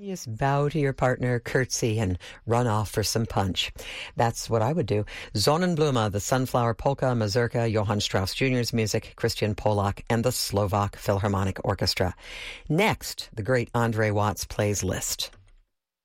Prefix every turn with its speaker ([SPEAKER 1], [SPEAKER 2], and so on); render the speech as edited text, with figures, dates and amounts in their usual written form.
[SPEAKER 1] Just bow to your partner, curtsy, and run off for some punch. That's what I would do. Sonnenblume, the Sunflower Polka Mazurka, Johann Strauss Jr.'s music, Christian Polak, and the Slovak Philharmonic Orchestra. Next, the great Andre Watts plays Liszt.